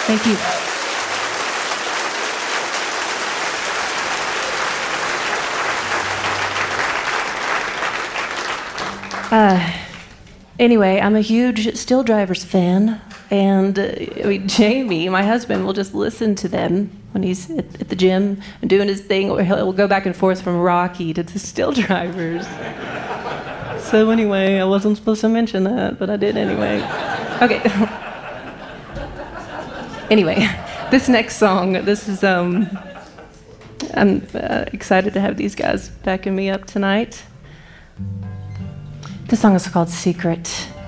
Thank you. Anyway, I'm a huge Still Drivers fan, and Jamie, my husband, will just listen to them when he's at the gym and doing his thing, or he'll go back and forth from Rocky to the Still Drivers. So anyway, I wasn't supposed to mention that, but I did anyway. Okay. Anyway, this next song, this is, I'm excited to have these guys backing me up tonight. This song is called Secret.